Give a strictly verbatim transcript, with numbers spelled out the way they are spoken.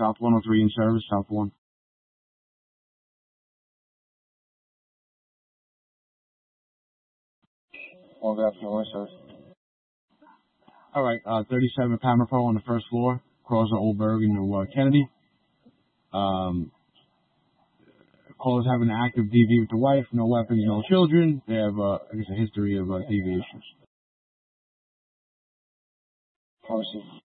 South one oh three in service, South one. All that for service. All right, uh, thirty-seven Pamlico on the first floor, across the Old Bergen to uh, Kennedy. Um, callers have an active D V with the wife, no weapons, no children. They have, uh, I guess, a history of uh, D V issues. Pharmacy.